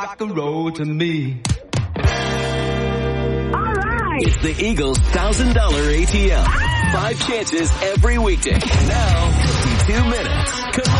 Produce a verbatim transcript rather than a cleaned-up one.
rock and roll to me. All right. It's the Eagles one thousand dollar A T M. Five chances every weekday. Now, fifty-two minutes.